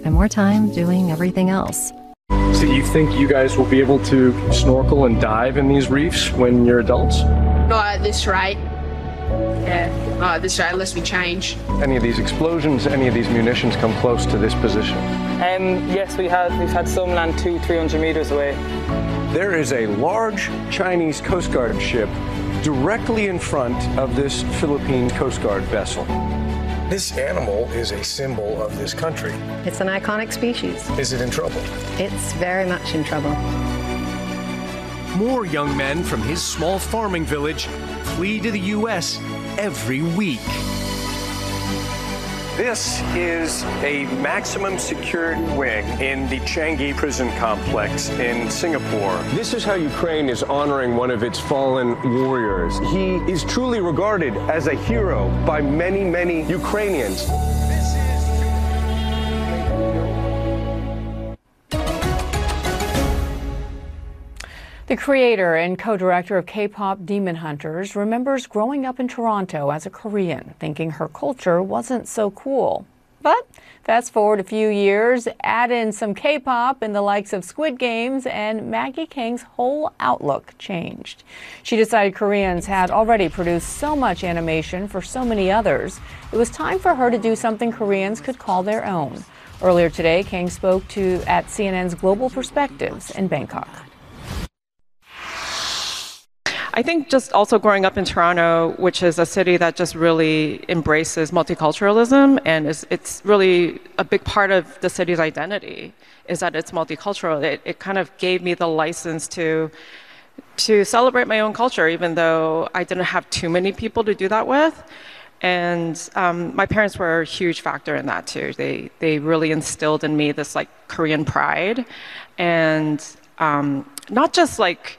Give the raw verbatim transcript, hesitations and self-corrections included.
and more time doing everything else. So you think you guys will be able to snorkel and dive in these reefs when you're adults? Not at this rate. Yeah, not at this rate unless we change. Any of these explosions, any of these munitions come close to this position? Um, yes, we have. We've had some land two, three hundred meters away. There is a large Chinese Coast Guard ship directly in front of this Philippine Coast Guard vessel. This animal is a symbol of this country. It's an iconic species. Is it in trouble? It's very much in trouble. More young men from his small farming village flee to the U S every week. This is a maximum secured wing in the Changi prison complex in Singapore. This is how Ukraine is honoring one of its fallen warriors. He is truly regarded as a hero by many, many Ukrainians. The creator and co-director of K-pop Demon Hunters remembers growing up in Toronto as a Korean, thinking her culture wasn't so cool. But fast forward a few years, add in some K-pop and the likes of Squid Games, and Maggie King's whole outlook changed. She decided Koreans had already produced so much animation for so many others, it was time for her to do something Koreans could call their own. Earlier today, King spoke to at C N N's Global Perspectives in Bangkok. I think just also growing up in Toronto, which is a city that just really embraces multiculturalism, and is, it's really a big part of the city's identity, is that it's multicultural. It, it kind of gave me the license to, to celebrate my own culture, even though I didn't have too many people to do that with. And um, my parents were a huge factor in that too. They, they really instilled in me this like Korean pride, and um, not just like